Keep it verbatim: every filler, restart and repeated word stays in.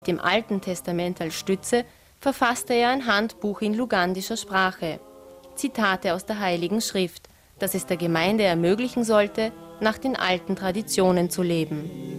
Mit dem Alten Testament als Stütze verfasste er ein Handbuch in lugandischer Sprache, Zitate aus der Heiligen Schrift, das es der Gemeinde ermöglichen sollte, nach den alten Traditionen zu leben.